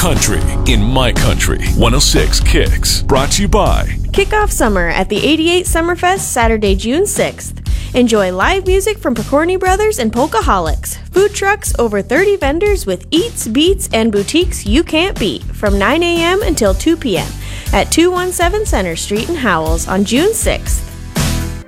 Country in My Country 106 Kicks. Brought to you by Kick off summer at the 88 Summerfest Saturday, June 6th. Enjoy live music from Pokorny Brothers and Polkaholics. Food trucks, over 30 vendors with eats, beats, and boutiques you can't beat from 9 a.m. until 2 p.m. at 217 Center Street in Howells on June 6th.